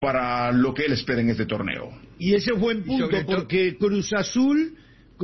para lo que él espera en este torneo. Y ese es buen punto, porque Cruz Azul,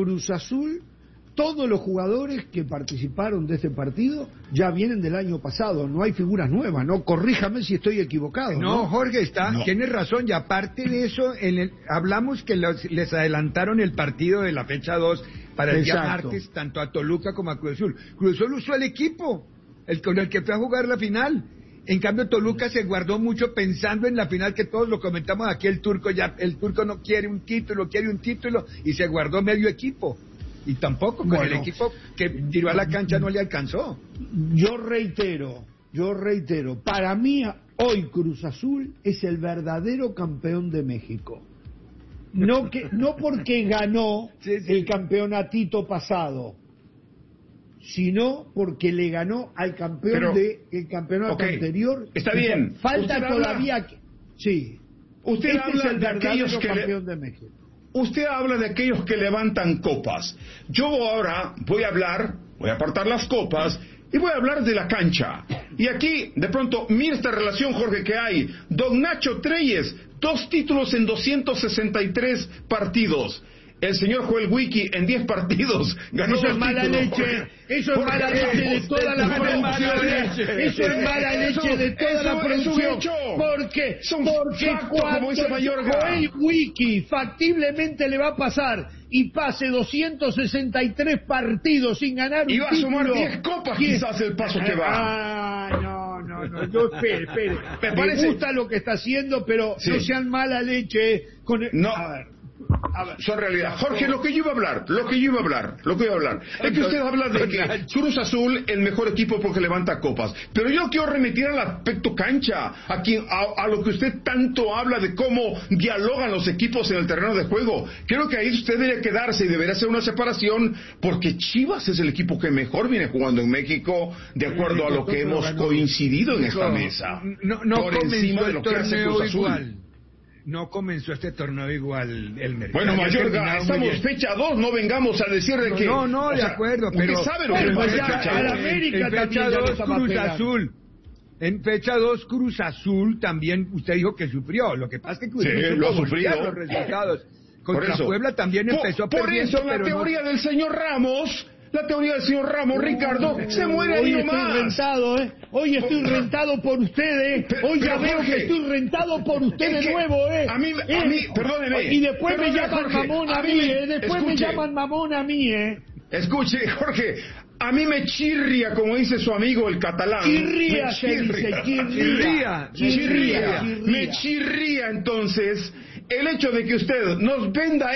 todos los jugadores que participaron de este partido ya vienen del año pasado, no hay figuras nuevas, ¿no? Corríjame si estoy equivocado. No, Jorge, tienes razón, y aparte de eso, hablamos que les adelantaron el partido de la fecha 2 para el día martes, tanto a Toluca como a Cruz Azul. Cruz Azul usó el equipo, con el que fue a jugar la final. En cambio, Toluca se guardó mucho pensando en la final, que todos lo comentamos aquí, el turco no quiere un título, y se guardó medio equipo. Y tampoco con el equipo que tiró a la cancha no le alcanzó. Yo reitero, para mí hoy Cruz Azul es el verdadero campeón de México. No porque ganó el campeonatito pasado, sino porque le ganó al campeón del campeonato anterior. Está bien. Falta todavía. Usted habla de aquellos campeón de México. Usted habla de aquellos que levantan copas. Yo ahora voy a apartar las copas y voy a hablar de la cancha. Y aquí, de pronto, mira esta relación, Jorge, que hay. Don Nacho Treyes, 2 títulos en 263 partidos. El señor Joel Wiki en 10 partidos ganó. Eso es mala leche. Eso es mala leche de toda la producción. Eso es mala leche de toda la producción. Porque cuando Joel Wiki factiblemente le va a pasar y pase 263 partidos sin ganar un título. Y va a sumar 10 copas quizás el paso que va. No. Yo espere. Me gusta lo que está haciendo, pero no sean mala leche. No. A ver. Son realidad. Jorge, lo que yo iba a hablar. Es que usted habla de que Cruz Azul el mejor equipo porque levanta copas. Pero yo quiero remitir al aspecto cancha, a lo que usted tanto habla de cómo dialogan los equipos en el terreno de juego. Creo que ahí usted debería quedarse y debería hacer una separación, porque Chivas es el equipo que mejor viene jugando en México, de acuerdo a lo que hemos coincidido en esta mesa. Por encima de lo que hace Cruz Azul. No comenzó este torneo igual el mercado. Bueno, Mayorga, estamos fecha 2, no vengamos a decir de que... No, de acuerdo, pero... Usted sabe lo que pasa en fecha 2. En fecha 2 Cruz Azul. En fecha 2 Cruz Azul también usted dijo que sufrió. Lo que pasa es que Cruz Azul lo sufrió. Los resultados. Contra Puebla también empezó perdiendo. Por eso la teoría del señor Ramos... Ricardo, se muere ahí nomás. Hoy estoy rentado por ustedes. Hoy ya veo que estoy rentado por usted de nuevo, A mí, perdóneme. Y después me llaman mamón a mí, me llaman mamón a mí, Escuche, Jorge, a mí me chirria, como dice su amigo el catalán. Chirria. Me chirria entonces el hecho de que usted nos venda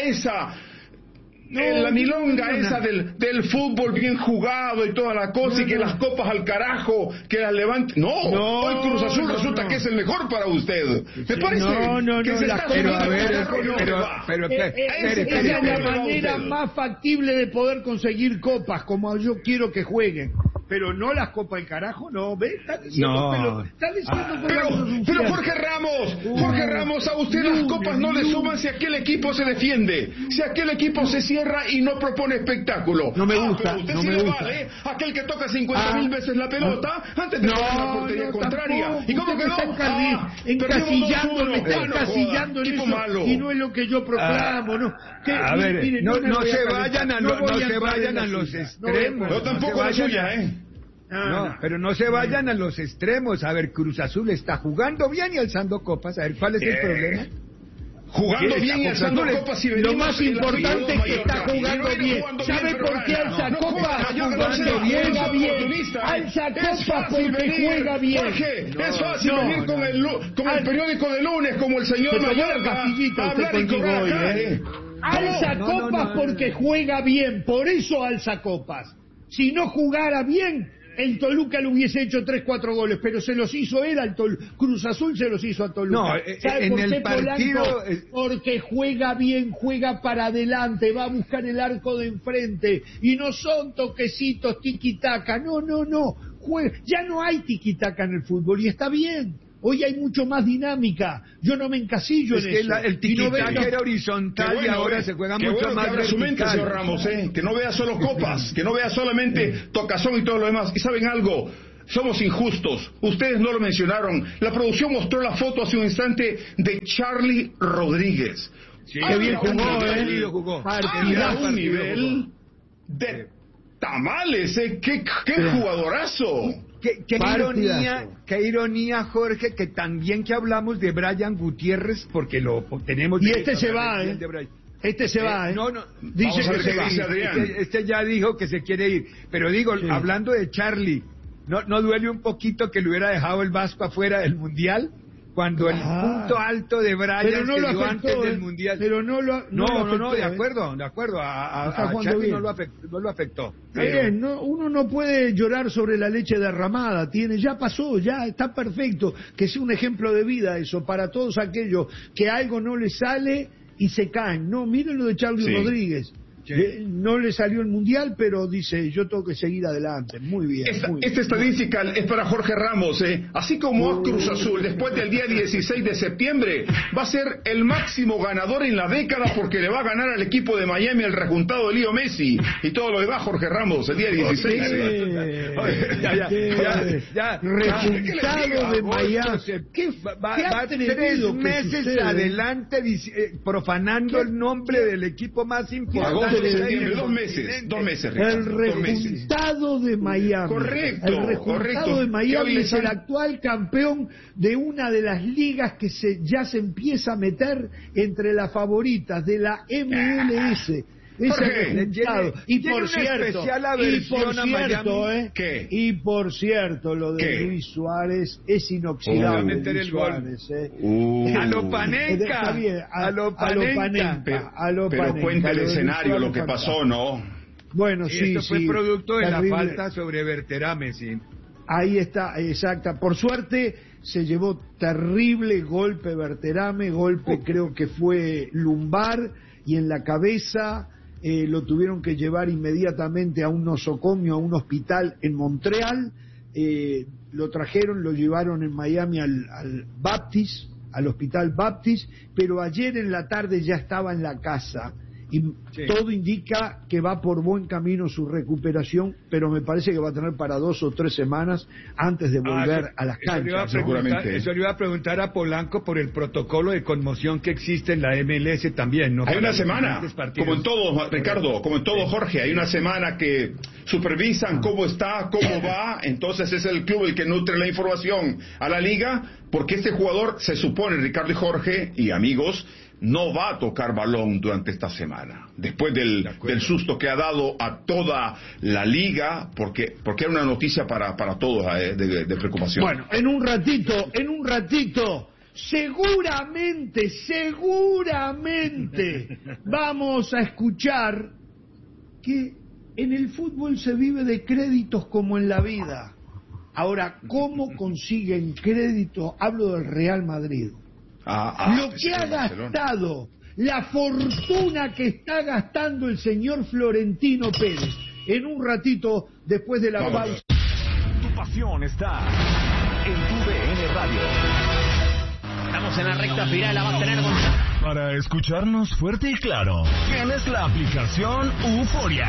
la milonga esa del fútbol bien jugado y toda la cosa, y que las copas al carajo, que las levante. Hoy Cruz Azul resulta que es el mejor para usted. ¿Me parece? Que se está pero esa es la manera más factible de poder conseguir copas, como yo quiero que jueguen. Pero no las copas al carajo, no, ¿ves? Está diciendo pero Jorge Ramos, a usted las copas no le suman si aquel equipo se defiende, si aquel equipo se cierra y no propone espectáculo. No me gusta, pero usted le vale aquel que toca 50.000 veces la pelota antes de tocar la portería contraria. ¿Y cómo quedó? Me está encasillando en eso, malo. Y no es lo que yo proclamo, ¿no? A ver, no se vayan a los extremos. Yo tampoco la suya, pero no se vayan a los extremos. A ver, Cruz Azul está jugando bien y alzando copas. A ver, ¿cuál es el problema? Jugando bien y alzando copas, y lo más importante es que está jugando bien. ¿Sabe por qué alza copas? Jugando bien, alza copas porque juega bien. Es fácil venir con el periódico de lunes como el señor Mayorga, hablar y cobrar acá. Alza copas porque juega bien, por eso alza copas. Si no jugara bien, el Toluca le hubiese hecho 3-4 goles, pero se los hizo él al Toluca. Cruz Azul se los hizo a Toluca. ¿Sabe por qué, Polanco? Porque juega bien, juega para adelante, va a buscar el arco de enfrente, y no son toquecitos tiki-taka, no. Ya no hay tiki-taka en el fútbol, y está bien. Hoy hay mucho más dinámica. Yo no me encasillo en eso. El tiki-taka era horizontal y ahora se juega mucho más vertical. Su mente, señor Ramos, que no vea solo copas, que no vea solamente tocazón y todo lo demás. Y saben algo, somos injustos. Ustedes no lo mencionaron. La producción mostró la foto hace un instante de Charlie Rodríguez. Sí, qué bien jugó, Mira un nivel de tamales, qué jugadorazo. Qué ironía, Jorge, que también que hablamos de Brian Gutiérrez, porque lo tenemos... Y este se va, Este se va, No, dice que se va. Este ya dijo que se quiere ir. Pero digo, hablando de Charlie, ¿no duele un poquito que le hubiera dejado el Vasco afuera del Mundial? Cuando el punto alto de Brian no se lo dio afectó, antes del Mundial. Pero no, de acuerdo. A Charlie no lo afectó. Bien, uno no puede llorar sobre la leche derramada. Ya pasó, ya está perfecto. Que sea un ejemplo de vida eso, para todos aquellos que algo no les sale y se caen. No, miren lo de Charlie Rodríguez. No le salió el Mundial, pero dice, yo tengo que seguir adelante. Muy bien. Esta estadística es para Jorge Ramos, así como Cruz Azul, después del día 16 de septiembre, va a ser el máximo ganador en la década porque le va a ganar al equipo de Miami el rejuntado de Leo Messi y todo lo demás, Jorge Ramos, el día 16. Rejuntado de Miami. ¿Qué va 3 meses adelante profanando el nombre del equipo más importante? Septiembre, 2 meses, Ricardo, el rejuntado de Miami. Correcto. El rejuntado de Miami es el actual campeón de una de las ligas que ya se empieza a meter entre las favoritas de la MLS. Y por cierto, lo de Luis Suárez es inoxidable. A lo Panenka. Pero cuenta el escenario, lo que pasó, ¿no? Bueno, sí, esto fue producto de la falta sobre Berterame, sí. Ahí está, exacta. Por suerte se llevó terrible golpe Berterame, creo que fue lumbar y en la cabeza. Lo tuvieron que llevar inmediatamente a un nosocomio, a un hospital en Montreal, lo trajeron, lo llevaron en Miami al hospital Baptist, pero ayer en la tarde ya estaba en la casa y todo indica que va por buen camino su recuperación, pero me parece que va a tener para 2 o 3 semanas antes de volver a las canchas. Seguramente. Eso le iba a preguntar a Polanco por el protocolo de conmoción que existe en la MLS también, ¿no? Hay una semana, como en todo, Ricardo, como en todo, Jorge, hay una semana que supervisan cómo está, cómo va, entonces es el club el que nutre la información a la liga, porque este jugador se supone, Ricardo y Jorge y amigos, no va a tocar balón durante esta semana, después del susto que ha dado a toda la liga, porque era una noticia para todos de preocupación. Bueno, en un ratito, seguramente vamos a escuchar que en el fútbol se vive de créditos como en la vida. Ahora, ¿cómo consiguen crédito? Hablo del Real Madrid. Lo que ha gastado, la fortuna que está gastando el señor Florentino Pérez. En un ratito, después de la pausa. Tu pasión está en tu DN Radio. Estamos en la recta final, la va a tener para escucharnos fuerte y claro, tienes la aplicación Euforia.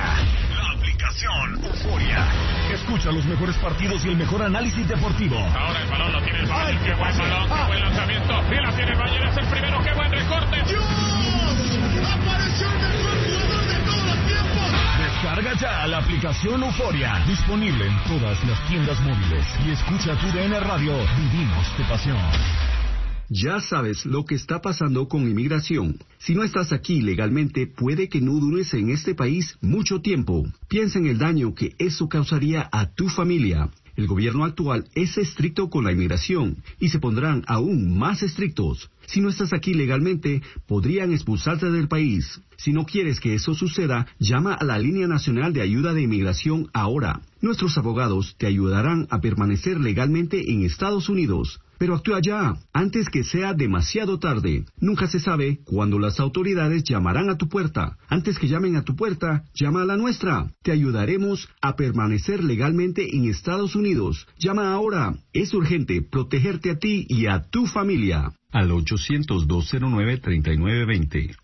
Escucha los mejores partidos y el mejor análisis deportivo. Ahora el balón lo tiene el Bayern. Qué buen balón, qué buen lanzamiento. Y la tiene el Bayern, es el primero. Qué buen recorte. ¡Dios! ¡Apareció el mejor jugador de todos los tiempos! Descarga ya la aplicación Euforia. Disponible en todas las tiendas móviles. Y escucha tu DN Radio. Vivimos tu pasión. Ya sabes lo que está pasando con inmigración. Si no estás aquí legalmente, puede que no dures en este país mucho tiempo. Piensa en el daño que eso causaría a tu familia. El gobierno actual es estricto con la inmigración y se pondrán aún más estrictos. Si no estás aquí legalmente, podrían expulsarte del país. Si no quieres que eso suceda, llama a la Línea Nacional de Ayuda de Inmigración ahora. Nuestros abogados te ayudarán a permanecer legalmente en Estados Unidos. Pero actúa ya, antes que sea demasiado tarde. Nunca se sabe cuándo las autoridades llamarán a tu puerta. Antes que llamen a tu puerta, llama a la nuestra. Te ayudaremos a permanecer legalmente en Estados Unidos. Llama ahora. Es urgente protegerte a ti y a tu familia. Al 800-209-3920.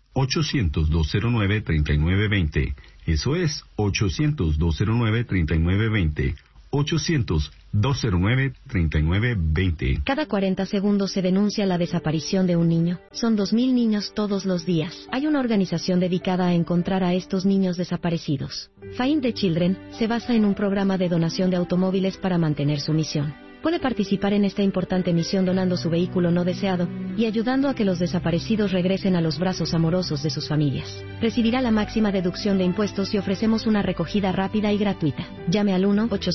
800-209-3920. Eso es 800-209-3920. 800 209-3920. Cada 40 segundos se denuncia la desaparición de un niño. Son 2.000 niños todos los días. Hay una organización dedicada a encontrar a estos niños desaparecidos. Find the Children se basa en un programa de donación de automóviles para mantener su misión. Puede participar en esta importante misión donando su vehículo no deseado y ayudando a que los desaparecidos regresen a los brazos amorosos de sus familias. Recibirá la máxima deducción de impuestos y ofrecemos una recogida rápida y gratuita. Llame al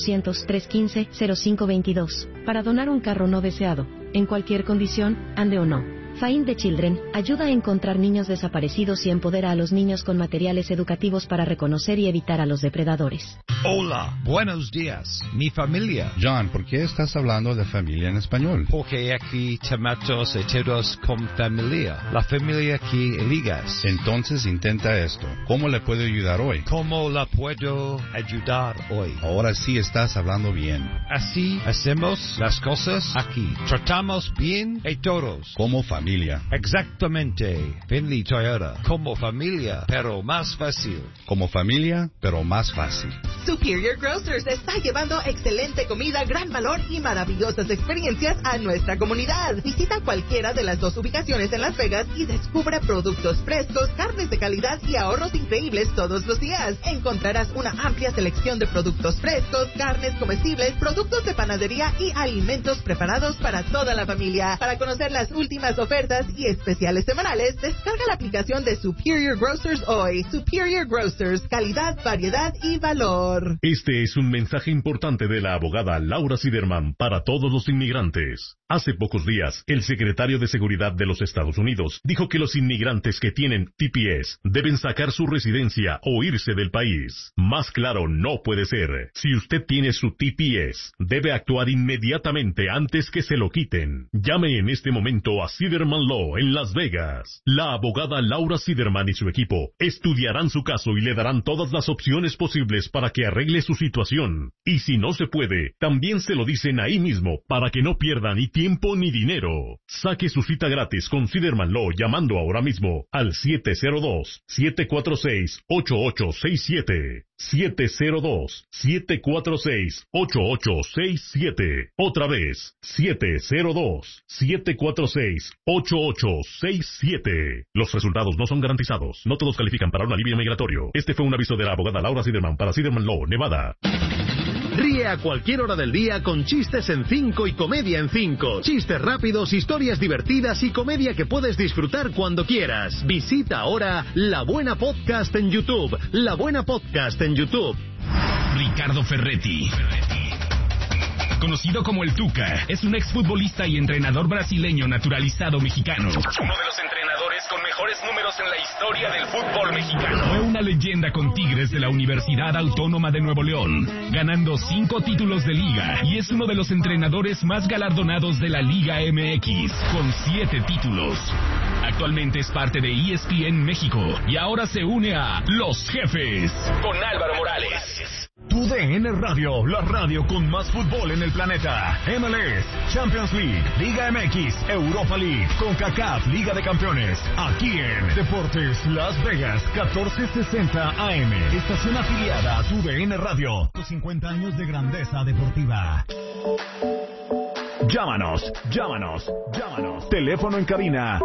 1-800-315-0522 para donar un carro no deseado, en cualquier condición, ande o no. Find the Children ayuda a encontrar niños desaparecidos y empodera a los niños con materiales educativos para reconocer y evitar a los depredadores. Hola, buenos días, mi familia. John, ¿por qué estás hablando de familia en español? Porque aquí tomatos todos con familia. La familia que eligas. Entonces intenta esto. ¿Cómo le puedo ayudar hoy? ¿Cómo la puedo ayudar hoy? Ahora sí estás hablando bien. Así hacemos las cosas aquí. Tratamos bien a todos. Como familia. Exactamente. Finley Toyota. Como familia, pero más fácil. Como familia, pero más fácil. Superior Grocers está llevando excelente comida, gran valor y maravillosas experiencias a nuestra comunidad. Visita cualquiera de las 2 ubicaciones en Las Vegas y descubre productos frescos, carnes de calidad y ahorros increíbles todos los días. Encontrarás una amplia selección de productos frescos, carnes comestibles, productos de panadería y alimentos preparados para toda la familia. Para conocer las últimas ofertas y especiales semanales, descarga la aplicación de Superior Grocers hoy. Superior Grocers, calidad, variedad y valor. Este es un mensaje importante de la abogada Laura Siderman para todos los inmigrantes. Hace pocos días, el secretario de Seguridad de los Estados Unidos dijo que los inmigrantes que tienen TPS deben sacar su residencia o irse del país. Más claro no puede ser. Si usted tiene su TPS, debe actuar inmediatamente antes que se lo quiten. Llame en este momento a Siderman Law en Las Vegas. La abogada Laura Siderman y su equipo estudiarán su caso y le darán todas las opciones posibles para que arregle su situación. Y si no se puede, también se lo dicen ahí mismo para que no pierda ni tiempo ni dinero. Saque su cita gratis con Siderman Law llamando ahora mismo al 702-746-8867. 702-746-8867. Otra vez, 702-746-8867. Los resultados no son garantizados. No todos califican para un alivio migratorio. Este fue un aviso de la abogada Laura Siderman para Siderman Law, Nevada. Ríe a cualquier hora del día con chistes en 5 y comedia en 5. Chistes rápidos, historias divertidas y comedia que puedes disfrutar cuando quieras. Visita ahora La Buena Podcast en YouTube. La Buena Podcast en YouTube. Ricardo Ferretti, conocido como el Tuca, es un exfutbolista y entrenador brasileño naturalizado mexicano. Uno de los entrenadores con mejores números en la historia del fútbol mexicano. Fue una leyenda con Tigres de la Universidad Autónoma de Nuevo León, ganando 5 títulos de liga, y es uno de los entrenadores más galardonados de la Liga MX, con 7 títulos. Actualmente es parte de ESPN México y ahora se une a Los Jefes con Álvaro Morales. Tu DN Radio, la radio con más fútbol en el planeta. MLS, Champions League, Liga MX, Europa League, CONCACAF, Liga de Campeones. Aquí en Deportes Las Vegas, 1460 AM. Estación afiliada a Tu DN Radio. 50 años de grandeza deportiva. Llámanos. Teléfono en cabina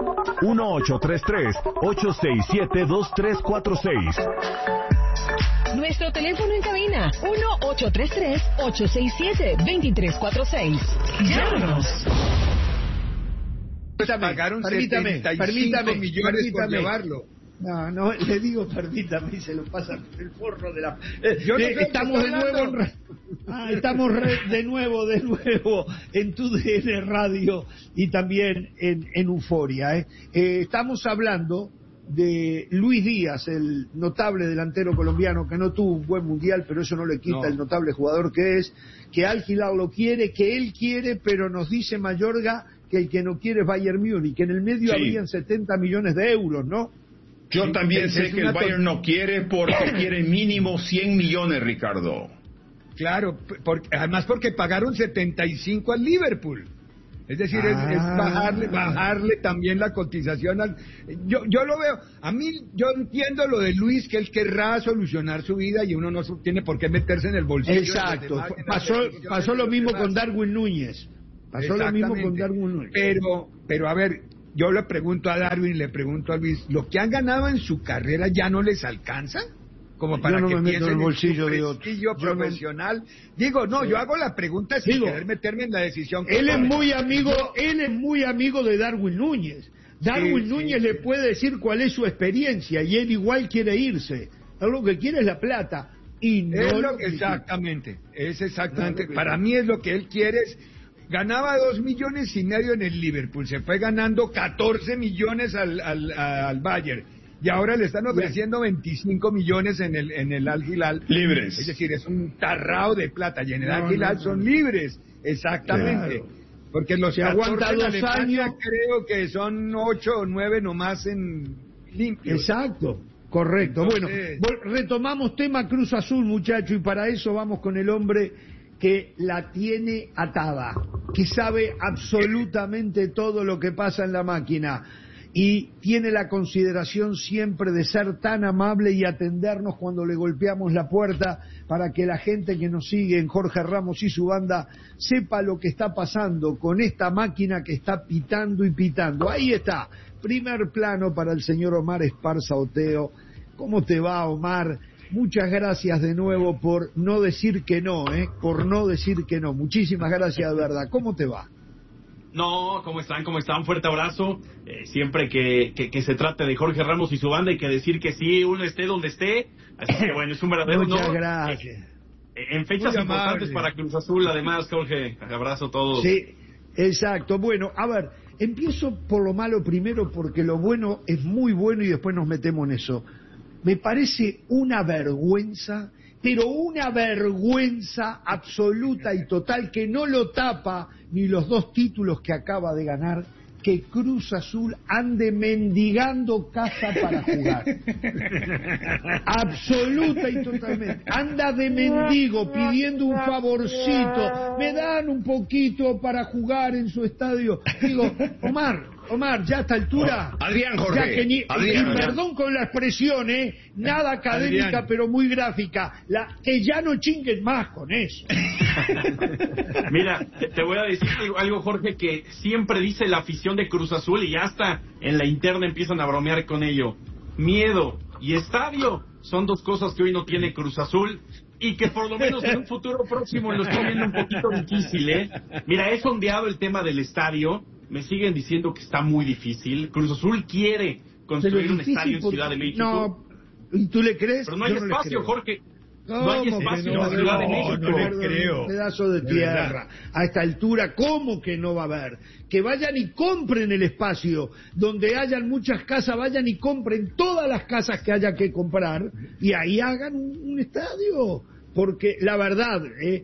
1833-867-2346. Nuestro teléfono en cabina 1833-867-2346. Llámanos. Pagaron 75 millones por llevarlo. No, le digo permítame y se lo pasa por el forro de la... estamos de nuevo en Tu DN Radio y también en Euforia. Estamos hablando de Luis Díaz, el notable delantero colombiano que no tuvo un buen mundial, pero eso no le quita el notable jugador que es, que Al Hilal lo quiere, que él quiere, pero nos dice Mayorga que el que no quiere es Bayern Múnich, que en el medio habían 70 millones de euros, ¿no? Yo también sé que el Bayern no quiere porque quiere mínimo 100 millones, Ricardo. Claro, además porque pagaron 75 al Liverpool. Es decir, es bajarle también la cotización. Yo lo veo. A mí, yo entiendo lo de Luis, que él querrá solucionar su vida y uno no tiene por qué meterse en el bolsillo. Exacto. Pasó lo mismo con Darwin Núñez. Pero a ver, yo le pregunto a Darwin, le pregunto a Luis, ¿lo que han ganado en su carrera ya no les alcanza? Como para que piensen en el bolsillo de otro profesional. Yo hago la pregunta sin querer meterme en la decisión. Él es muy amigo de Darwin Núñez. Darwin Núñez le puede decir cuál es su experiencia y él igual quiere irse. Él lo que quiere es la plata y no exactamente. Para mí es lo que él quiere. Ganaba 2,5 millones en el Liverpool, se fue ganando 14 millones al Bayern. Y ahora le están ofreciendo 25 millones en el Al Hilal. Libres. Es decir, es un tarrao de plata. Y en el Al Hilal son libres. Exactamente. Claro. Porque los se aguanta 2 años. Creo que son 8 o 9 nomás en limpio. Exacto. Correcto. Entonces, bueno, retomamos tema Cruz Azul, muchacho. Y para eso vamos con el hombre que la tiene atada. Que sabe absolutamente todo lo que pasa en la máquina. Y tiene la consideración siempre de ser tan amable y atendernos cuando le golpeamos la puerta para que la gente que nos sigue en Jorge Ramos y su banda sepa lo que está pasando con esta máquina que está pitando y pitando. Ahí está, primer plano para el señor Omar Esparza Oteo. ¿Cómo te va, Omar? Muchas gracias de nuevo por no decir que no, por no decir que no. Muchísimas gracias, de verdad. ¿Cómo te va? No, ¿cómo están? Fuerte abrazo. Siempre que se trate de Jorge Ramos y su banda hay que decir que sí, uno esté donde esté. Así que bueno, es un verdadero honor. Muchas gracias. En fechas importantes para Cruz Azul, además, Jorge. Abrazo a todos. Sí, exacto. Bueno, a ver, empiezo por lo malo primero porque lo bueno es muy bueno y después nos metemos en eso. Me parece una vergüenza, pero una vergüenza absoluta y total que no lo tapa ni los 2 títulos que acaba de ganar, que Cruz Azul ande mendigando casa para jugar. Absoluta y totalmente. Anda de mendigo pidiendo un favorcito. Me dan un poquito para jugar en su estadio. Digo, Omar, ya a esta altura. Adrián, Jorge. Ya que y perdón con la expresión, nada académica, Adrián, pero muy gráfica. Que ya no chinguen más con eso. Mira, te voy a decir algo, Jorge, que siempre dice la afición de Cruz Azul y hasta en la interna empiezan a bromear con ello. Miedo y estadio son 2 cosas que hoy no tiene Cruz Azul y que por lo menos en un futuro próximo lo estoy viendo un poquito difícil, Mira, he sondeado el tema del estadio. Me siguen diciendo que está muy difícil. Cruz Azul quiere construir un estadio en Ciudad de México. No, ¿tú le crees? Pero no hay espacio, Jorge. No hay espacio en la Ciudad de México. No le creo. Un pedazo de tierra. A esta altura, ¿cómo que no va a haber? Que vayan y compren el espacio. Donde hayan muchas casas, vayan y compren todas las casas que haya que comprar y ahí hagan un estadio. Porque la verdad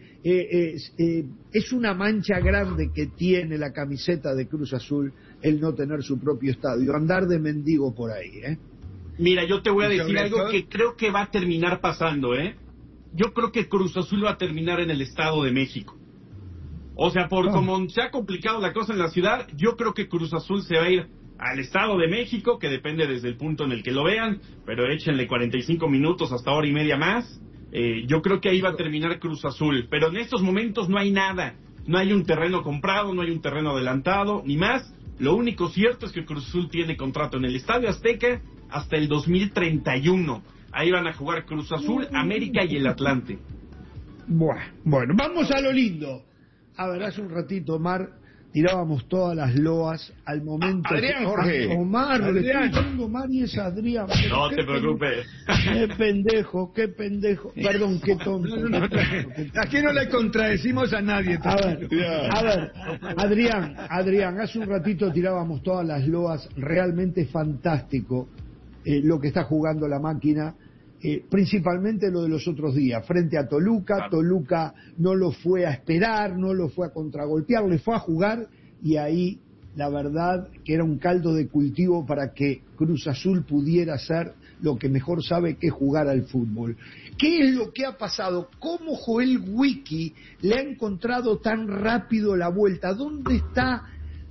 es una mancha grande que tiene la camiseta de Cruz Azul el no tener su propio estadio, andar de mendigo por ahí. Mira, yo te voy a decir algo que creo que va a terminar pasando. Yo creo que Cruz Azul va a terminar en el Estado de México. O sea, como se ha complicado la cosa en la ciudad, yo creo que Cruz Azul se va a ir al Estado de México, que depende desde el punto en el que lo vean, pero échenle 45 minutos hasta hora y media más. Yo creo que ahí va a terminar Cruz Azul, pero en estos momentos no hay nada, no hay un terreno comprado, no hay un terreno adelantado, ni más. Lo único cierto es que Cruz Azul tiene contrato en el Estadio Azteca hasta el 2031. Ahí van a jugar Cruz Azul, América y el Atlante. Bueno, vamos a lo lindo. A ver, hace un ratito, Omar, tirábamos todas las loas al momento. Adrián, Jorge. Omar, Adrián. Le estoy diciendo Omar y es Adrián. No te preocupes. Qué pendejo. Perdón, qué tonto. Aquí no le contradecimos a nadie. A ver, Adrián, hace un ratito tirábamos todas las loas. Realmente fantástico lo que está jugando la máquina. Principalmente lo de los otros días, frente a Toluca. Toluca no lo fue a esperar, no lo fue a contragolpear, le fue a jugar y ahí la verdad que era un caldo de cultivo para que Cruz Azul pudiera hacer lo que mejor sabe, que es jugar al fútbol. ¿Qué es lo que ha pasado? ¿Cómo Joel Wiki le ha encontrado tan rápido la vuelta? ¿Dónde está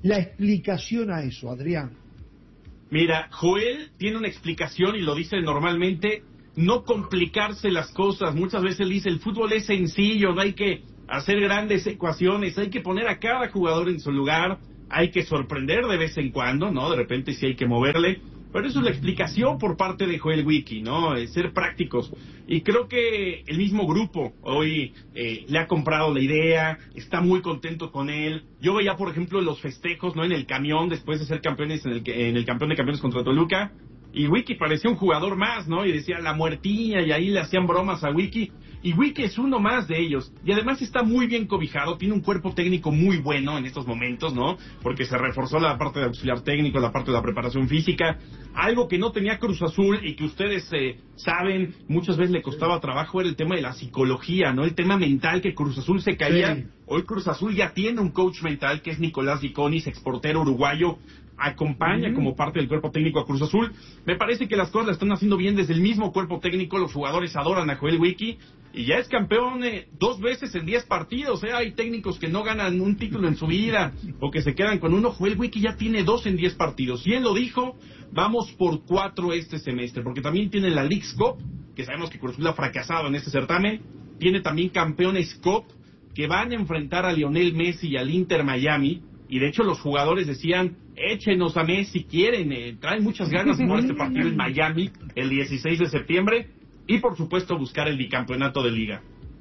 la explicación a eso, Adrián? Mira, Joel tiene una explicación y lo dice normalmente, no complicarse las cosas. Muchas veces dice, el fútbol es sencillo, no hay que hacer grandes ecuaciones, hay que poner a cada jugador en su lugar, hay que sorprender de vez en cuando, ¿no? De repente sí hay que moverle, pero eso es la explicación por parte de Joel Wiki, ¿no? Ser prácticos. Y creo que el mismo grupo hoy le ha comprado la idea, está muy contento con él. Yo veía, por ejemplo, los festejos, ¿no? En el camión, después de ser campeones en el campeón de campeones contra Toluca, y Wiki parecía un jugador más, ¿no? Y decía la muertilla, y ahí le hacían bromas a Wiki. Y Wiki es uno más de ellos. Y además está muy bien cobijado, tiene un cuerpo técnico muy bueno en estos momentos, ¿no? Porque se reforzó la parte de auxiliar técnico, la parte de la preparación física. Algo que no tenía Cruz Azul y que ustedes saben, muchas veces le costaba trabajo, era el tema de la psicología, ¿no? El tema mental, que Cruz Azul se caía. Sí. Hoy Cruz Azul ya tiene un coach mental, que es Nicolás Diconis, exportero uruguayo, acompaña como parte del cuerpo técnico a Cruz Azul. Me parece que las cosas las están haciendo bien desde el mismo cuerpo técnico. Los jugadores adoran a Joel Wiki y ya es campeón 2 veces en 10 partidos. Hay técnicos que no ganan un título en su vida o que se quedan con uno. Joel Wiki ya tiene 2 en 10 partidos y él lo dijo, vamos por 4 este semestre, porque también tiene la Leagues Cup, que sabemos que Cruz Azul ha fracasado en este certamen. Tiene también Campeones Cup, que van a enfrentar a Lionel Messi y al Inter Miami. Y de hecho los jugadores decían, échenos a Messi, quieren, traen muchas ganas por este partido en Miami el 16 de septiembre y por supuesto buscar el bicampeonato de liga.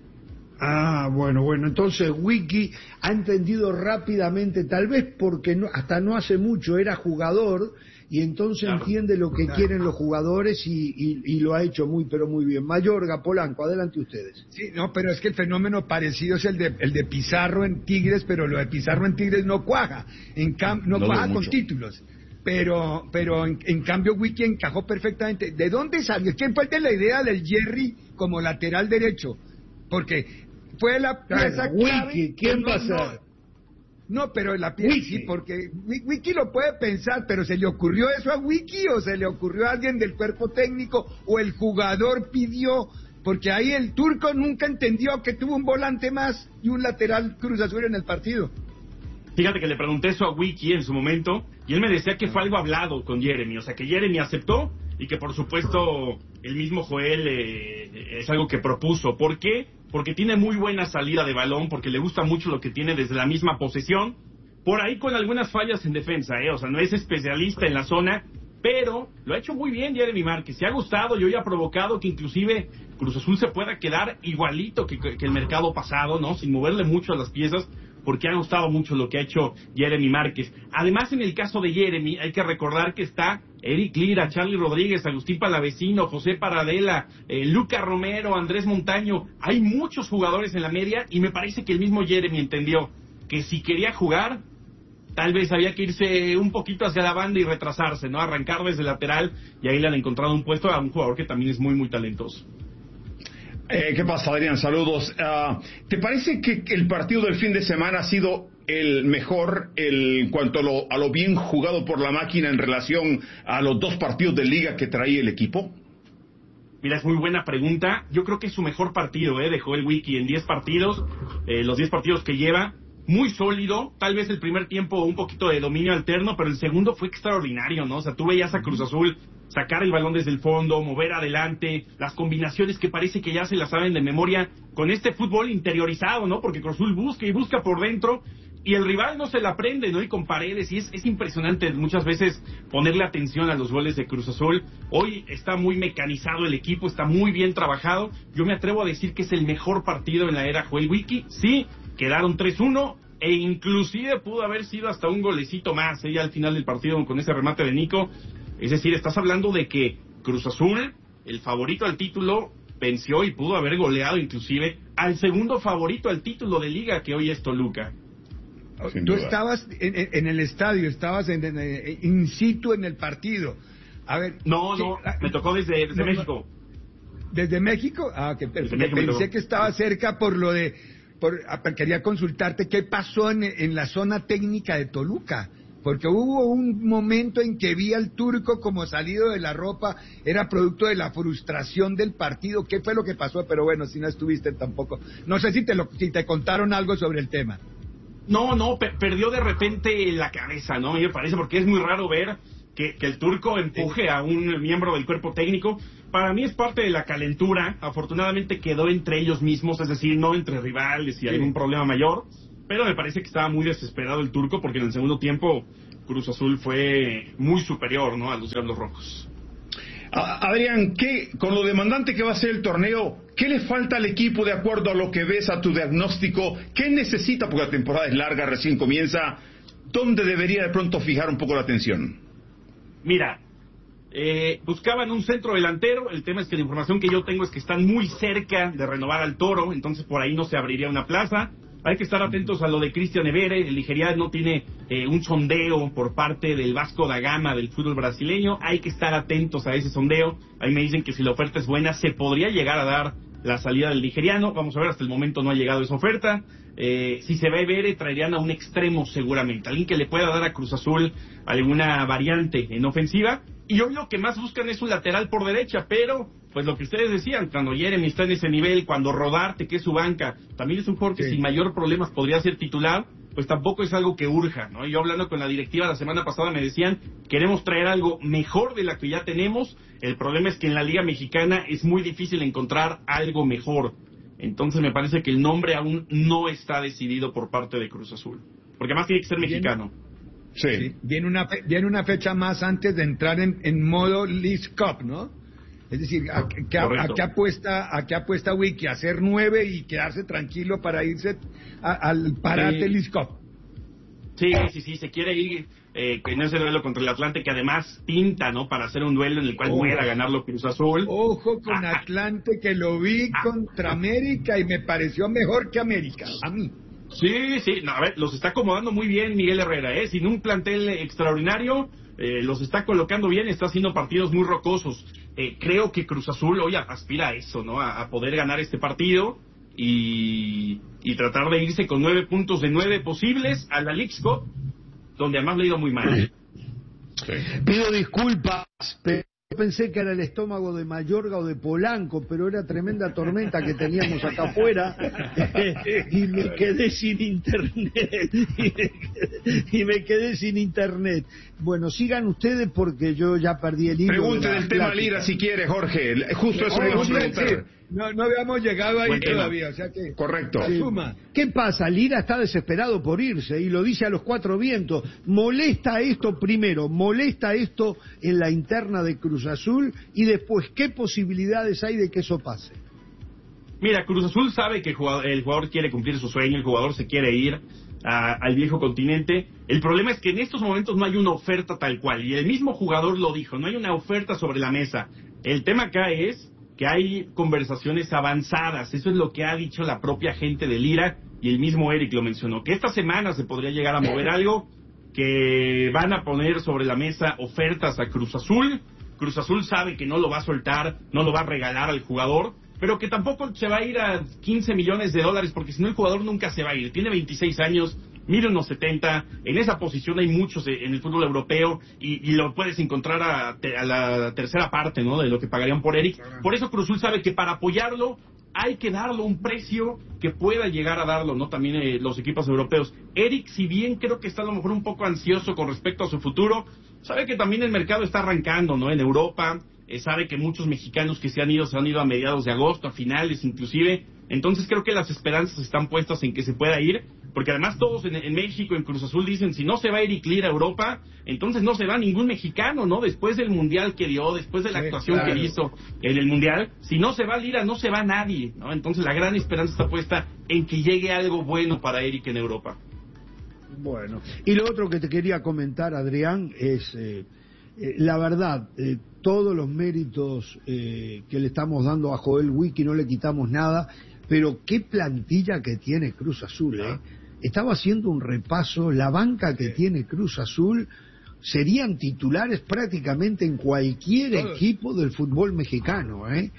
Bueno, entonces Wiki ha entendido rápidamente, tal vez porque hasta no hace mucho era jugador y entonces entiende lo que quieren los jugadores y lo ha hecho muy pero muy bien. Mayorga, Polanco, adelante ustedes. Sí, no, pero es que el fenómeno parecido es el de Pizarro en Tigres, pero lo de Pizarro en Tigres no cuaja, no cuaja con títulos. Pero en cambio Wiki encajó perfectamente. ¿De dónde salió? ¿Quién fue el de la idea del Jerry como lateral derecho? Porque fue la pieza clave. Wiki, ¿quién va a ser? No, pero la pieza sí, porque Wiki lo puede pensar, pero ¿se le ocurrió eso a Wiki o se le ocurrió a alguien del cuerpo técnico o el jugador pidió? Porque ahí el turco nunca entendió que tuvo un volante más y un lateral Cruz Azul en el partido. Fíjate que le pregunté eso a Wiki en su momento y él me decía que fue algo hablado con Jeremy, o sea que Jeremy aceptó y que por supuesto el mismo Joel es algo que propuso. ¿Por qué? Porque tiene muy buena salida de balón, porque le gusta mucho lo que tiene desde la misma posesión, por ahí con algunas fallas en defensa, o sea, no es especialista en la zona, pero lo ha hecho muy bien Jeremy Márquez, se ha gustado y hoy ha provocado que inclusive Cruz Azul se pueda quedar igualito que el mercado pasado, ¿no? Sin moverle mucho a las piezas, porque ha gustado mucho lo que ha hecho Jeremy Márquez. Además, en el caso de Jeremy, hay que recordar que está Eric Lira, Charly Rodríguez, Agustín Palavecino, José Paradela, Luca Romero, Andrés Montaño. Hay muchos jugadores en la media y me parece que el mismo Jeremy entendió que si quería jugar, tal vez había que irse un poquito hacia la banda y retrasarse, ¿no? Arrancar desde lateral y ahí le han encontrado un puesto a un jugador que también es muy, muy talentoso. ¿Qué pasa, Adrián? Saludos. ¿Te parece que el partido del fin de semana ha sido el mejor en cuanto a lo bien jugado por la máquina en relación a los 2 partidos de liga que traía el equipo? Mira, es muy buena pregunta. Yo creo que es su mejor partido, de Joel Wiki en 10 partidos, los 10 partidos que lleva. Muy sólido, tal vez el primer tiempo un poquito de dominio alterno, pero el segundo fue extraordinario, ¿no? O sea, tú veías a Cruz Azul sacar el balón desde el fondo, mover adelante, las combinaciones que parece que ya se las saben de memoria, con este fútbol interiorizado, ¿no? Porque Cruz Azul busca y busca por dentro, y el rival no se la prende, ¿no? Y con Paredes, y es impresionante muchas veces ponerle atención a los goles de Cruz Azul. Hoy está muy mecanizado el equipo, está muy bien trabajado. Yo me atrevo a decir que es el mejor partido en la era Joel Wiki. Sí, quedaron 3-1 e inclusive pudo haber sido hasta un golecito más ya al final del partido con ese remate de Nico. Es decir, estás hablando de que Cruz Azul, el favorito al título, venció y pudo haber goleado inclusive al segundo favorito al título de liga, que hoy es Toluca. Tú estabas en el estadio, estabas in situ en el partido. A ver, no, me tocó desde México. ¿Desde México? Que pensé que estaba cerca por lo de... quería consultarte qué pasó en la zona técnica de Toluca, porque hubo un momento en que vi al turco como salido de la ropa, era producto de la frustración del partido. ¿Qué fue lo que pasó? Pero bueno, si no estuviste tampoco. No sé si te contaron algo sobre el tema. No, perdió de repente la cabeza, ¿no? A mí me parece, porque es muy raro ver que el turco empuje a un miembro del cuerpo técnico. Para mí es parte de la calentura. Afortunadamente quedó entre ellos mismos, es decir, no entre rivales y algún problema mayor. Pero me parece que estaba muy desesperado el turco, porque en el segundo tiempo Cruz Azul fue muy superior, ¿no?, a los Diablos Rojos. Adrián, con lo demandante que va a ser el torneo, ¿qué le falta al equipo de acuerdo a lo que ves, a tu diagnóstico? ¿Qué necesita? Porque la temporada es larga, recién comienza. ¿Dónde debería de pronto fijar un poco la atención? Mira, buscaban un centro delantero. El tema es que la información que yo tengo es que están muy cerca de renovar al Toro, entonces por ahí no se abriría una plaza. Hay que estar atentos a lo de Cristian Evere. El nigeriano tiene un sondeo por parte del Vasco da Gama del fútbol brasileño. Hay que estar atentos a ese sondeo. Ahí me dicen que si la oferta es buena, se podría llegar a dar la salida del nigeriano. Vamos a ver, hasta el momento no ha llegado esa oferta. Si se va Evere, traerían a un extremo seguramente. Alguien que le pueda dar a Cruz Azul alguna variante en ofensiva. Y hoy lo que más buscan es un lateral por derecha, pero pues lo que ustedes decían, cuando Jeremy está en ese nivel, cuando Rodarte, que es su banca, también es un jugador que sin mayor problemas podría ser titular, pues tampoco es algo que urja, ¿no? Yo hablando con la directiva la semana pasada me decían, queremos traer algo mejor de la que ya tenemos. El problema es que en la Liga Mexicana es muy difícil encontrar algo mejor. Entonces me parece que el nombre aún no está decidido por parte de Cruz Azul, porque además tiene que ser mexicano. Sí. Viene una fecha más antes de entrar en modo League Cup, ¿no? Es decir, ¿a qué apuesta Wiki? ¿Hacer 9 y quedarse tranquilo para irse al parate League Cup? Sí, se quiere ir en ese duelo contra el Atlante, que además pinta, ¿no?, para hacer un duelo en el cual pueda ganarlo Cruz Azul. Ojo con Atlante, que lo vi contra América y me pareció mejor que América, a mí. Sí, no, a ver, los está acomodando muy bien Miguel Herrera, sin un plantel extraordinario, los está colocando bien, está haciendo partidos muy rocosos. Creo que Cruz Azul hoy aspira a eso, ¿no?, a poder ganar este partido y tratar de irse con 9 puntos de 9 posibles a la Leagues Cup, donde además le ha ido muy mal. Pido disculpas, pero pensé que era el estómago de Mayorga o de Polanco, pero era tremenda tormenta que teníamos acá afuera y me quedé sin internet. Bueno, sigan ustedes porque yo ya perdí el hilo. Pregunte del tema Lira si quiere, Jorge. Justo eso vamos a preguntar. No habíamos llegado ahí todavía, o sea que... Correcto. Suma. ¿Qué pasa? Lira está desesperado por irse y lo dice a los 4 vientos. ¿Molesta esto primero? ¿Molesta esto en la interna de Cruz Azul? Y después, ¿qué posibilidades hay de que eso pase? Mira, Cruz Azul sabe que el jugador quiere cumplir su sueño, el jugador se quiere ir al viejo continente. El problema es que en estos momentos no hay una oferta tal cual, y el mismo jugador lo dijo, no hay una oferta sobre la mesa. El tema acá es que hay conversaciones avanzadas, eso es lo que ha dicho la propia gente de Lira, y el mismo Eric lo mencionó, que esta semana se podría llegar a mover algo, que van a poner sobre la mesa ofertas a Cruz Azul. Cruz Azul sabe que no lo va a soltar, no lo va a regalar al jugador, pero que tampoco se va a ir a $15 millones, porque si no el jugador nunca se va a ir. Tiene 26 años, mide unos 70, en esa posición hay muchos en el fútbol europeo y lo puedes encontrar a la tercera parte, ¿no?, de lo que pagarían por Eric. Por eso Cruz Azul sabe que para apoyarlo hay que darlo un precio que pueda llegar a darlo, ¿no?, también los equipos europeos. Eric, si bien creo que está a lo mejor un poco ansioso con respecto a su futuro, sabe que también el mercado está arrancando, ¿no?, en Europa. Sabe que muchos mexicanos que se han ido a mediados de agosto, a finales inclusive. Entonces creo que las esperanzas están puestas en que se pueda ir, porque además todos en México, en Cruz Azul, dicen, si no se va Eric Lira a Europa, entonces no se va ningún mexicano, ¿no? Después del mundial que dio, después de la actuación que hizo en el mundial, si no se va Lira, no se va nadie, ¿no? Entonces la gran esperanza está puesta en que llegue algo bueno para Eric en Europa. Bueno, y lo otro que te quería comentar, Adrián, es... la verdad, todos los méritos que le estamos dando a Joel Wiki, no le quitamos nada, pero qué plantilla que tiene Cruz Azul, Estaba haciendo un repaso, la banca que tiene Cruz Azul serían titulares prácticamente en cualquier equipo del fútbol mexicano,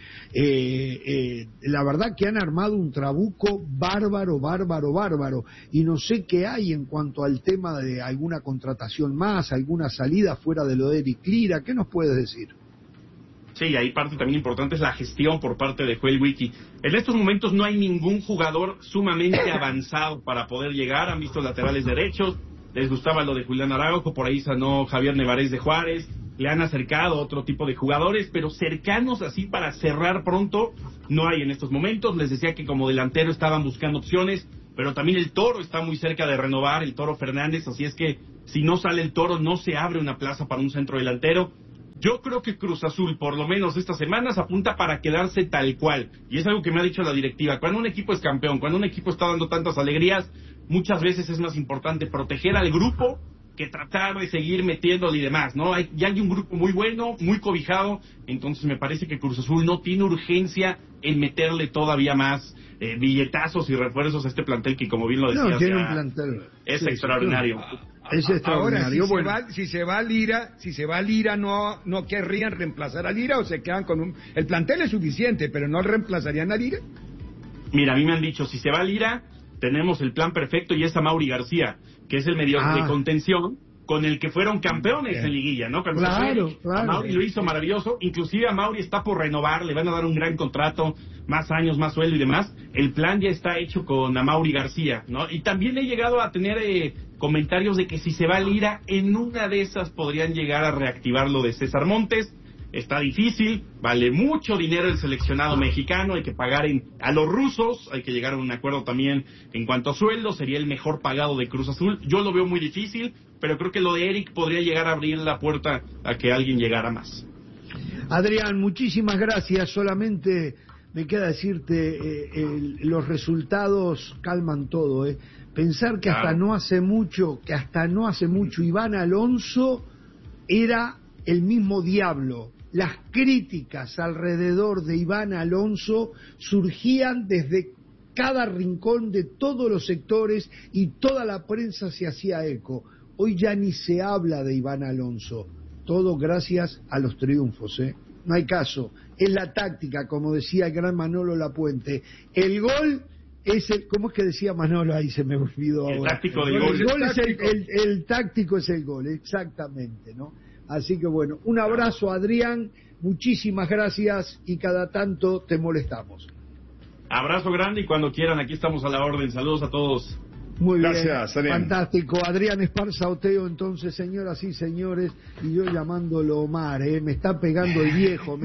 la verdad que han armado un trabuco bárbaro, y no sé qué hay en cuanto al tema de alguna contratación más, alguna salida fuera de lo de Eric Lira. ¿Qué nos puedes decir? Sí, ahí parte también importante es la gestión por parte de Joel Wiki. En estos momentos no hay ningún jugador sumamente avanzado para poder llegar. Han visto laterales derechos, les gustaba lo de Julián Araujo, por ahí sanó Javier Nevarez de Juárez, le han acercado otro tipo de jugadores, pero cercanos así para cerrar pronto no hay en estos momentos. Les decía que como delantero estaban buscando opciones, pero también el Toro está muy cerca de renovar, el Toro Fernández, así es que si no sale el Toro no se abre una plaza para un centro delantero. Yo creo que Cruz Azul, por lo menos estas semanas, apunta para quedarse tal cual, y es algo que me ha dicho la directiva. Cuando un equipo es campeón, cuando un equipo está dando tantas alegrías, muchas veces es más importante proteger al grupo que tratar de seguir metiéndole y demás, ¿no? Ya hay un grupo muy bueno, muy cobijado, entonces me parece que Cruz Azul no tiene urgencia en meterle todavía más billetazos y refuerzos a este plantel que, como bien lo decías, no, tiene un plantel. Es extraordinario. Es extraordinario. Ahora, si se va Lira, no querrían reemplazar a Lira, o se quedan con el plantel es suficiente, pero no reemplazarían a Lira. Mira, a mí me han dicho, si se va Lira, tenemos el plan perfecto y es a Mauri García, que es el medio de contención con el que fueron campeones en liguilla, ¿no? Claro. A Mauri lo hizo maravilloso, inclusive a Mauri está por renovar, le van a dar un gran contrato, más años, más sueldo y demás. El plan ya está hecho con Mauri García, ¿no? Y también he llegado a tener comentarios de que si se va Lira, en una de esas podrían llegar a reactivar lo de César Montes. Está difícil, vale mucho dinero el seleccionado mexicano, hay que pagar a los rusos, hay que llegar a un acuerdo también en cuanto a sueldo, sería el mejor pagado de Cruz Azul. Yo lo veo muy difícil, pero creo que lo de Eric podría llegar a abrir la puerta a que alguien llegara más. Adrián, muchísimas gracias. Solamente me queda decirte, los resultados calman todo. Pensar que hasta no hace mucho, Iván Alonso era el mismo diablo. Las críticas alrededor de Iván Alonso surgían desde cada rincón de todos los sectores y toda la prensa se hacía eco. Hoy ya ni se habla de Iván Alonso, todo gracias a los triunfos, no hay caso. Es la táctica, como decía el gran Manolo Lapuente. El gol es ¿cómo es que decía Manolo? Ahí se me olvidó ahora. El táctico del gol. El gol es el táctico es el gol, exactamente, ¿no? Así que bueno, un abrazo, Adrián, muchísimas gracias y cada tanto te molestamos. Abrazo grande y cuando quieran, aquí estamos a la orden. Saludos a todos. Muy gracias, bien, Adrián. Fantástico. Adrián Esparza Oteo, entonces, señoras y señores, y yo llamándolo Omar, me está pegando el viejo,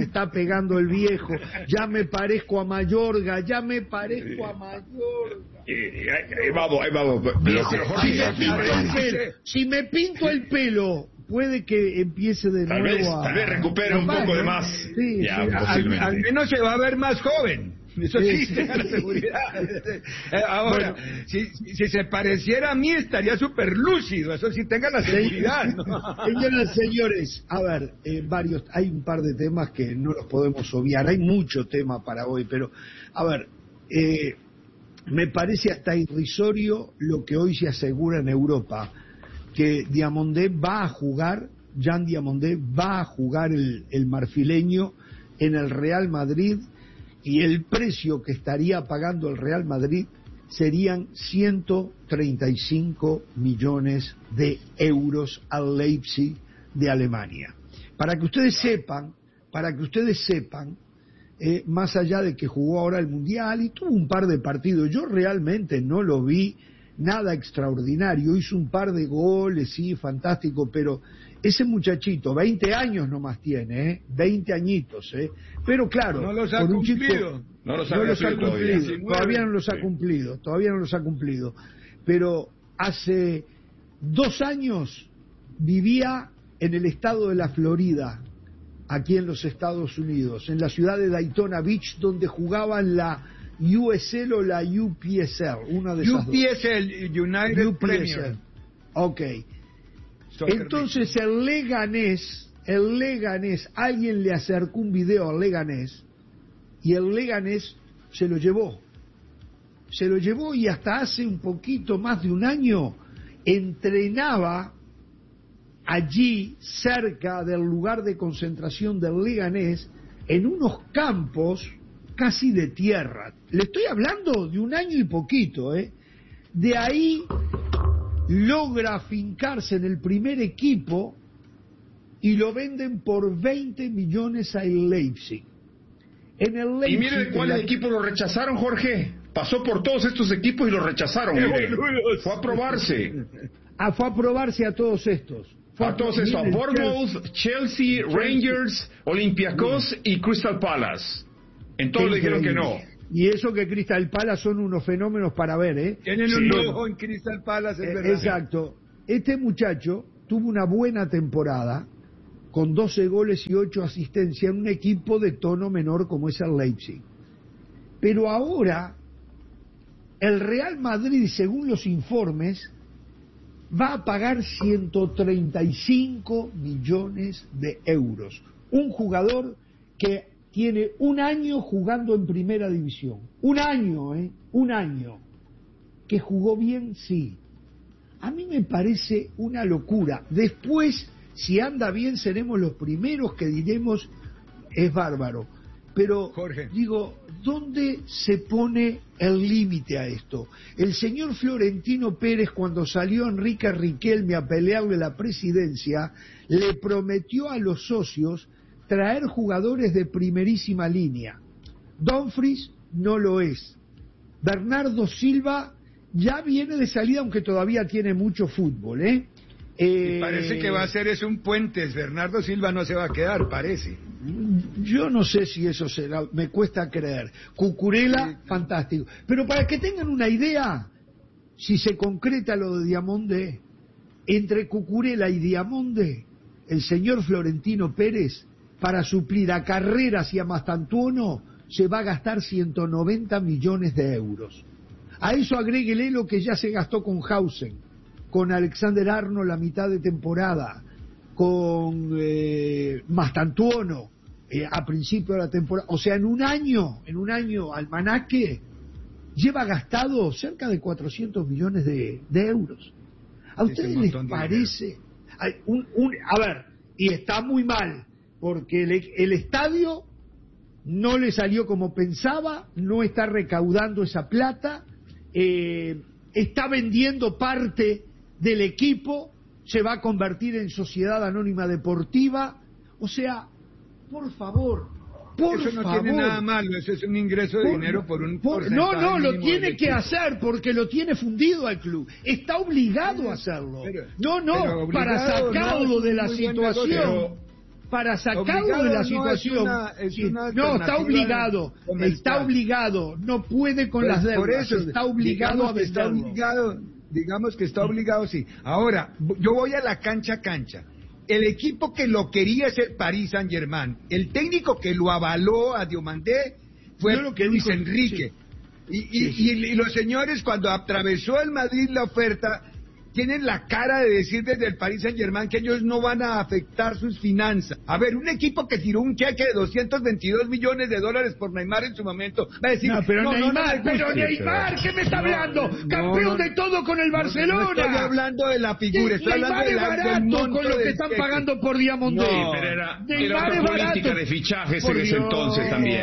ya me parezco a Mayorga. Ahí vamos. Si me pinto el pelo, puede que empiece de nuevo Tal vez recupere un poco de más. Sí, al menos se va a ver más joven. Eso sí, tenga la seguridad. Ahora, bueno, si se pareciera a mí, estaría súper lúcido. Eso sí, tenga la seguridad, ¿no? Señoras, señores, a ver, hay un par de temas que no los podemos obviar. Hay mucho tema para hoy, pero, a ver, me parece hasta irrisorio lo que hoy se asegura en Europa, que Diamondé va a jugar, Jean Diamondé va a jugar el marfileño en el Real Madrid, y el precio que estaría pagando el Real Madrid serían 135 millones de euros al Leipzig de Alemania. Para que ustedes sepan, más allá de que jugó ahora el Mundial y tuvo un par de partidos, yo realmente no lo vi nada extraordinario, hizo un par de goles, sí, fantástico, pero ese muchachito, 20 años nomás tiene, 20 añitos, pero claro, no los ha cumplido. Todavía no los ha cumplido, pero hace 2 años vivía en el estado de la Florida, aquí en los Estados Unidos, en la ciudad de Daytona Beach, donde jugaban la USL o la UPSL, una de esas UPSL, United Premier. Ok. Entonces el Leganés, alguien le acercó un video al Leganés y el Leganés se lo llevó y hasta hace un poquito más de un año entrenaba allí cerca del lugar de concentración del Leganés en unos campos casi de tierra. Le estoy hablando de un año y poquito, De ahí logra afincarse en el primer equipo y lo venden por 20 millones al Leipzig. En el Leipzig, y mire de cuáles equipos lo rechazaron, Jorge. Pasó por todos estos equipos y lo rechazaron. Mire. Fue a probarse. Fue a probarse a todos estos. A Bournemouth, Chelsea, Rangers, Olympiacos y Crystal Palace. En todos le dijeron que no. Y eso que Crystal Palace son unos fenómenos para ver, ¿eh? Tienen un ojo en Crystal Palace, es verdad. Exacto. Este muchacho tuvo una buena temporada, con 12 goles y 8 asistencias en un equipo de tono menor como es el Leipzig. Pero ahora, el Real Madrid, según los informes, va a pagar 135 millones de euros. Un jugador que tiene un año jugando en primera división. Un año. Que jugó bien, sí. A mí me parece una locura. Después, si anda bien, seremos los primeros que diremos es bárbaro. Pero, Jorge, digo, ¿dónde se pone el límite a esto? El señor Florentino Pérez, cuando salió Enrique Riquelme a pelearle la presidencia, le prometió a los socios traer jugadores de primerísima línea. Dumfries no lo es. Bernardo Silva ya viene de salida, aunque todavía tiene mucho fútbol, ¿eh? Parece que va a ser un Puentes. Bernardo Silva no se va a quedar, parece. Yo no sé si eso será, me cuesta creer. Cucurella, fantástico. Pero para que tengan una idea, si se concreta lo de Diamonde, entre Cucurella y Diamonde, el señor Florentino Pérez, para suplir a Carreras y a Mastantuono, se va a gastar 190 millones de euros. A eso agréguele lo que ya se gastó con Hausen, con Alexander Arnold la mitad de temporada, con Mastantuono a principio de la temporada. O sea, en un año Almanaque lleva gastado cerca de 400 millones de euros. ¿A ustedes les parece? A ver, y está muy mal, porque el estadio no le salió como pensaba, no está recaudando esa plata, está vendiendo parte del equipo, se va a convertir en sociedad anónima deportiva. O sea, por favor, eso no tiene nada malo, eso es un ingreso de dinero por un porcentaje. No, lo tiene que hacer porque lo tiene fundido al club. Está obligado a hacerlo. Para sacarlo de la situación. Para sacarlo de la situación. Está obligado. No puede con las deudas. Por eso está obligado a venderlo. Digamos que está obligado, sí. Ahora, yo voy a la cancha. El equipo que lo quería es el Paris Saint-Germain. El técnico que lo avaló a Diomandé fue Luis Enrique. Sí. Y los señores, cuando atravesó el Madrid la oferta, tienen la cara de decir desde el Paris Saint-Germain que ellos no van a afectar sus finanzas. A ver, un equipo que tiró un cheque de $222 millones por Neymar en su momento va a decir... Neymar, ¿qué me está hablando? Campeón de todo con el Barcelona. No estoy hablando de la figura, estoy hablando del monto con lo que están pagando por Diamondé. Pero era otra política de fichajes en ese entonces también.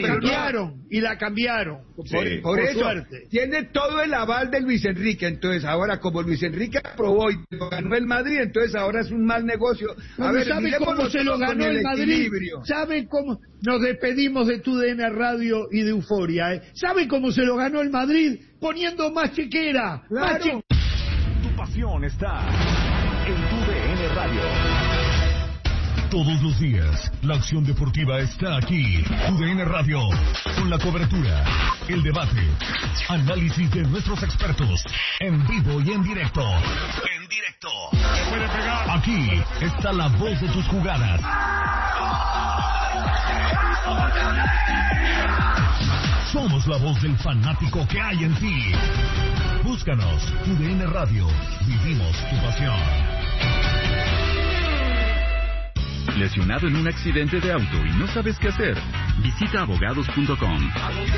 Y la cambiaron. Por eso, suerte. Tiene todo el aval de Luis Enrique. Entonces, ahora, como Luis Enrique aprobó y ganó el Madrid, entonces ahora es un mal negocio. ¿Sabe cómo se lo ganó el Madrid? ¿Sabe cómo? Nos despedimos de TUDN Radio y de Euforia, ¿Sabe cómo se lo ganó el Madrid? Poniendo más chequera. Claro. Tu pasión está en TUDN Radio. Todos los días, la acción deportiva está aquí. TUDN Radio, con la cobertura, el debate, análisis de nuestros expertos, en vivo y en directo. Aquí está la voz de tus jugadas. Somos la voz del fanático que hay en ti. Búscanos, TUDN Radio, vivimos tu pasión. ¿Lesionado en un accidente de auto y no sabes qué hacer? Visita abogados.com.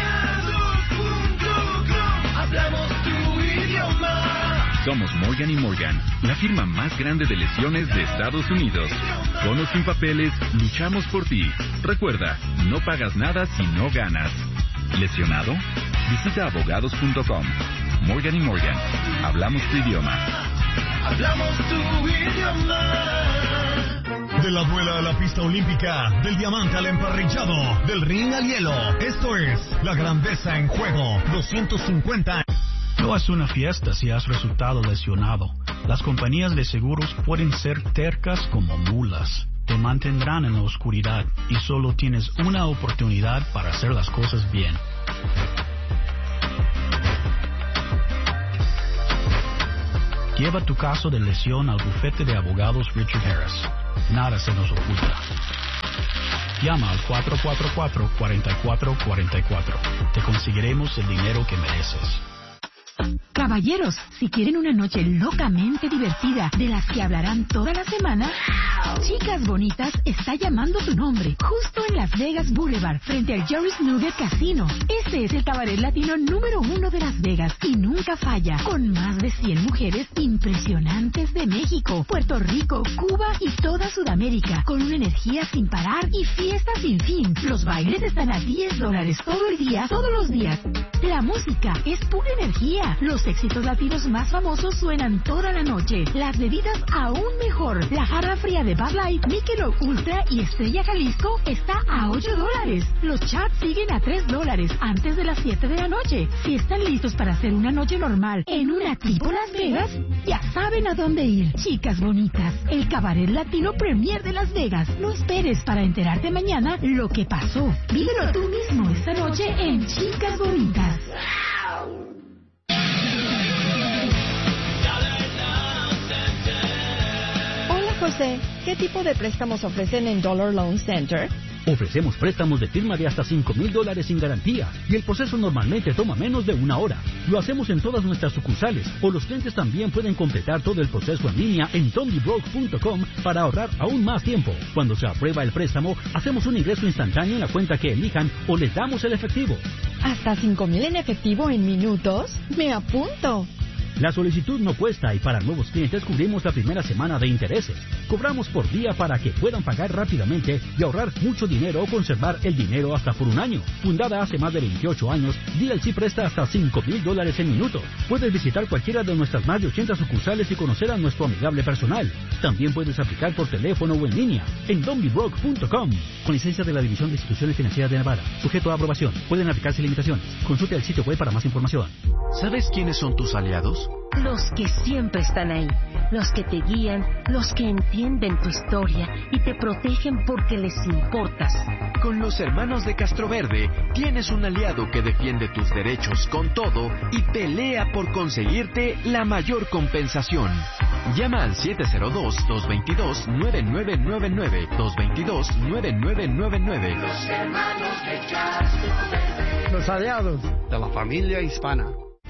Hablamos tu idioma. Somos Morgan & Morgan, la firma más grande de lesiones de Estados Unidos. Con o sin papeles, luchamos por ti. Recuerda, no pagas nada si no ganas. ¿Lesionado? Visita abogados.com. Morgan & Morgan, hablamos tu idioma. Hablamos tu idioma. De la duela a la pista olímpica, del diamante al emparrillado, del ring al hielo. Esto es La Grandeza en Juego 250. No es una fiesta si has resultado lesionado. Las compañías de seguros pueden ser tercas como mulas. Te mantendrán en la oscuridad y solo tienes una oportunidad para hacer las cosas bien. Lleva tu caso de lesión al bufete de abogados Richard Harris. Nada se nos oculta. Llama al 444-4444. Te conseguiremos el dinero que mereces. Caballeros, si quieren una noche locamente divertida de las que hablarán toda la semana, Chicas Bonitas está llamando tu nombre, justo en Las Vegas Boulevard, frente al Jerry's Nugget Casino. Este es el cabaret latino número 1 de Las Vegas y nunca falla, con más de 100 mujeres impresionantes de México, Puerto Rico, Cuba y toda Sudamérica, con una energía sin parar y fiestas sin fin. Los bailes están a $10 todo el día, todos los días. La música es pura energía. Los éxitos latinos más famosos suenan toda la noche. Las bebidas aún mejor. La jarra fría de Bud Light, Michelob Ultra y Estrella Jalisco está a $8. Los chats siguen a $3 antes de las 7 de la noche. Si están listos para hacer una noche normal en una tipo Las Vegas, ya saben a dónde ir. Chicas Bonitas, el cabaret latino premier de Las Vegas. No esperes para enterarte mañana lo que pasó. Vívelo tú mismo esta noche en Chicas Bonitas. José, ¿qué tipo de préstamos ofrecen en Dollar Loan Center? Ofrecemos préstamos de firma de hasta $5,000 sin garantía y el proceso normalmente toma menos de 1 hora. Lo hacemos en todas nuestras sucursales o los clientes también pueden completar todo el proceso en línea en dondybroke.com para ahorrar aún más tiempo. Cuando se aprueba el préstamo, hacemos un ingreso instantáneo en la cuenta que elijan o les damos el efectivo. ¿Hasta $5,000 en efectivo en minutos? ¡Me apunto! La solicitud no cuesta y para nuevos clientes cubrimos la primera semana de intereses. Cobramos por día para que puedan pagar rápidamente y ahorrar mucho dinero o conservar el dinero hasta por 1 año. Fundada hace más de 28 años, DLC presta hasta $5,000 en minutos. Puedes visitar cualquiera de nuestras más de 80 sucursales y conocer a nuestro amigable personal. También puedes aplicar por teléfono o en línea en dondybroke.com. Con licencia de la División de Instituciones Financieras de Nevada. Sujeto a aprobación. Pueden aplicarse limitaciones. Consulte el sitio web para más información. ¿Sabes quiénes son tus aliados? Los que siempre están ahí, los que te guían, los que entienden tu historia y te protegen porque les importas. Con los hermanos de Castroverde tienes un aliado que defiende tus derechos con todo y pelea por conseguirte la mayor compensación. Llama al 702-222-9999, 222-9999. Los hermanos de Castroverde. Los aliados de la familia hispana.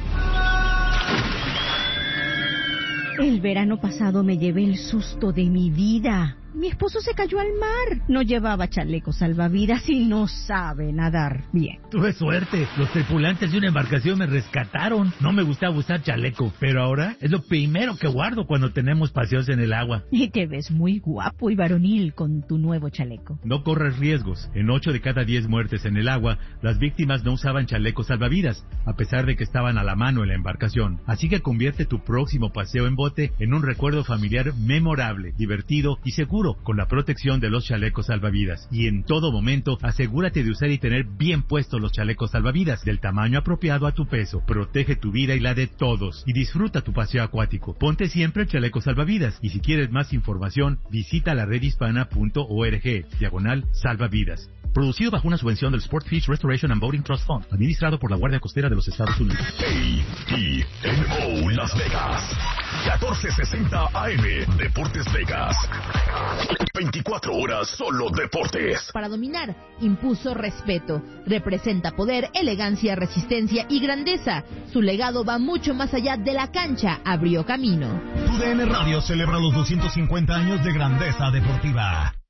El verano pasado me llevé el susto de mi vida. Mi esposo se cayó al mar. No llevaba chaleco salvavidas y no sabe nadar bien. Tuve suerte. Los tripulantes de una embarcación me rescataron. No me gustaba usar chaleco, pero ahora es lo primero que guardo cuando tenemos paseos en el agua. Y te ves muy guapo y varonil con tu nuevo chaleco. No corres riesgos. En 8 de cada 10 muertes en el agua, las víctimas no usaban chalecos salvavidas, a pesar de que estaban a la mano en la embarcación. Así que convierte tu próximo paseo en bote en un recuerdo familiar memorable, divertido y seguro, con la protección de los chalecos salvavidas. Y en todo momento, asegúrate de usar y tener bien puestos los chalecos salvavidas, del tamaño apropiado a tu peso. Protege tu vida y la de todos, y disfruta tu paseo acuático. Ponte siempre el chaleco salvavidas, y si quieres más información, visita la redhispana.org/salvavidas. Producido bajo una subvención del Sport Fish Restoration and Boating Trust Fund, administrado por la Guardia Costera de los Estados Unidos. KTNO Las Vegas, 1460 AM, Deportes Vegas. 24 horas solo deportes. Para dominar, impuso respeto. Representa poder, elegancia, resistencia y grandeza. Su legado va mucho más allá de la cancha. Abrió camino. TUDN Radio celebra los 250 años de grandeza deportiva.